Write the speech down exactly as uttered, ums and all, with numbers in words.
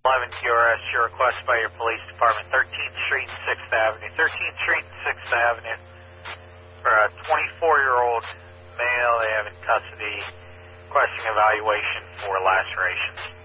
eleven T R S, your request by your police department, thirteenth Street and sixth Avenue. thirteenth Street and sixth Avenue for a twenty-four-year-old male they have in custody, requesting evaluation for lacerations.